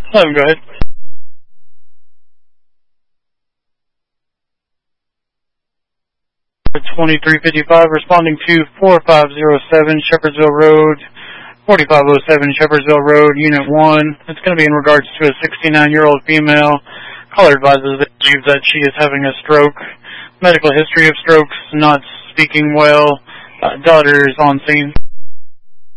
Go ahead. At 2355, responding to 4507 Shepherdsville Road, 4507 Shepherdsville Road, Unit 1. It's going to be in regards to a 69-year-old female. Caller advises that she is having a stroke. Medical history of strokes, not speaking well. Daughter is on scene.